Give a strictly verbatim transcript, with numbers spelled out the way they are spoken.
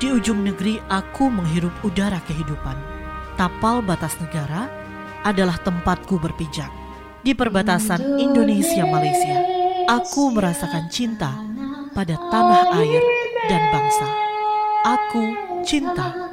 Di ujung negeri aku menghirup udara kehidupan. Tapal batas negara adalah tempatku berpijak. Di perbatasan Indonesia-Malaysia, aku merasakan cinta pada tanah air dan bangsa. Aku cinta